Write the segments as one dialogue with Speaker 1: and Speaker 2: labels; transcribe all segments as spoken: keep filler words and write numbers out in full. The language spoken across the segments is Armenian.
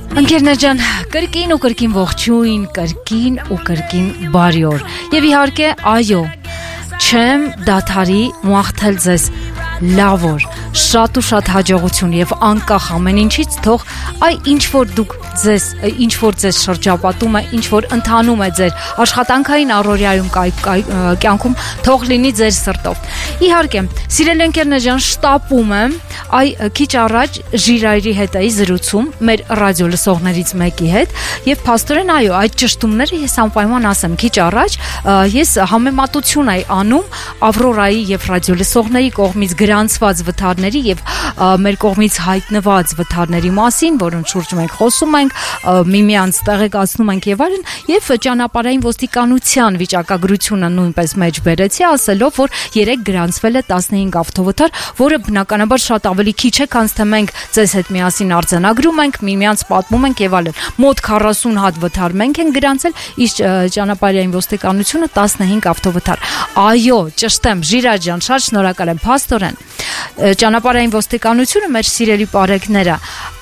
Speaker 1: Ընկերներ ջան, կրկին ու կրկին ողջույն, կրկին ու կրկին բարի օր։ Եվ իհարկե, այո, չեմ դադարի մաղթել ձեզ լավ օր, շատ ու շատ հաջողություն եւ անկախ ամեն ինչից թող այ ինչ որ դուք ձեզ, ինչ որ ձեզ շրջապատում է, ինչ որ ընթանում է ձեր աշխատանքային առօրյայում կյանքում, թող լինի ձեր սրտով։ Իհարկե, սիրելի ընկերներ ջան, շտապում եմ, այ քիչ առաջ Ժիրայրի հետ էի զրուցում մեր ռադիո լսողներից մեկի հետ եւ փաստորեն այո, այդ ճշտումները ես անպայման ասեմ, քիչ առաջ ես համեմատություն էի անում Ավրորայի եւ ռադիո լսողների կողմից գրանցված վթարների եւ մեր կողմից հայտնված վթարների մասին, որոնց շուրջ մենք խոսում ենք, միմյանց տեղեկացնում ենք եւ այլն, եւ ճանապարհային ոստիկանության վիճակագրությունը նույնպես մեջ բերեցի, ասելով, որ երեք գրանցվել է տասնհինգ ավտովթար, որը բնականաբար շատ ավելի քիչ է, քան թե մենք ձեզ հետ միասին արձանագրում ենք, միմյանց պատմում ենք եւ այլն։ Մոտ քառասուն հատ վթար մենք ենք գրանցել, իսկ ճանապարհային ոստիկանությունը տասնհինգ ավտովթար։ Այո, ճշտեմ, Ժիրայր ջան, շատ շնորհակալ եմ, փաստորեն։ Ճանապարհային ոստիկանությունը մեր սիրելի բարեկները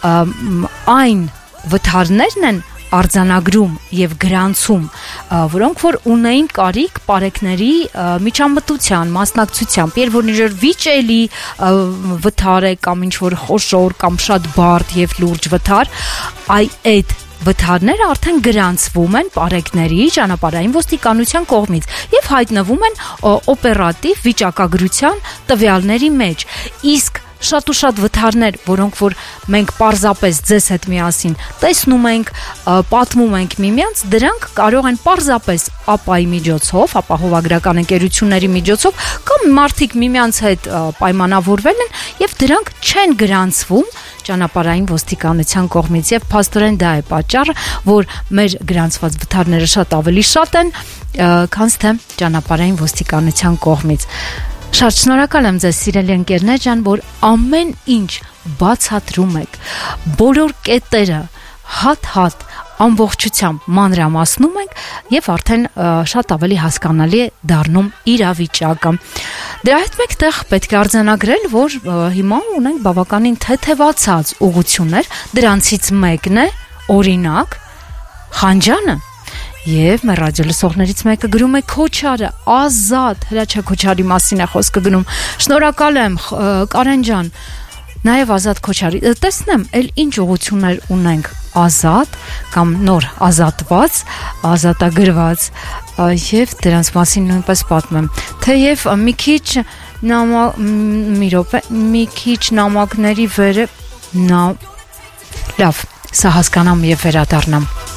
Speaker 1: այն վթարներն են արձանագրում եւ գրանցում, որոնք որ ունեին կարիք բարեկների միջամտության, մասնակցությամբ, երբ որ ինչ-որ վիճելի վթար է կամ ինչ-որ խոշոր կամ շատ բարդ եւ լուրջ վթար, այ այդ վթարները արդեն գրանցվում են բարեկների ճանապարհային ոստիկանության կողմից եւ հայտնվում են օպերատիվ վիճակագրության տվյալների մեջ, իսկ շատ ու շատ վթարներ, որոնք որ մենք պարզապես ձեզ հետ միասին տեսնում ենք, պատմում ենք միմյանց, դրանք կարող են պարզապես ապայի միջոցով, ապահովագրական ընկերությունների միջոցով կամ մարդիկ միմյանց հետ պայմանավորվել են եւ դրանք չեն գրանցվում ճանապարհային ոստիկանության կողմից եւ փաստորեն դա է պատճառը, որ մեր գրանցված վթարները շատ ավելի շատ են, քան թե ճանապարհային ոստիկանության կողմից։ Շատ շնորհակալ եմ ձեզ սիրելի ընկերներ ջան, որ ամեն ինչ բացատրում եք, բոլոր կետերը հատ-հատ ամբողջությամբ մանրամասնում ենք եւ արդեն շատ ավելի հասկանալի է դառնում իրավիճակը։ Դրա հետ մեկտեղ պետք է արձանագրել, որ հիմա ունենք բավականին թեթևացած ուղղություններ, դրանցից մեկն է օրինակ Խանջանը։ Եվ մեր ռադիո լսողներից մեկը գրում է Քոչարը, Ազատ, Հրաչյա Քոչարի մասին է խոսքը գնում։ Շնորհակալ եմ Կարեն ջան, նաև Ազատ Քոչարի։ Տեսնեմ, էլ ինչ ուղղություններ ունենք ազատ կամ նոր ազատված, ազատագրված եւ դրանց մասին նույնպես պատմեմ։ Թեև մի քիչ նամա մի րոպե, մի քիչ նամակների վերը նա լավ, սա հասկանամ եւ վերադառնամ։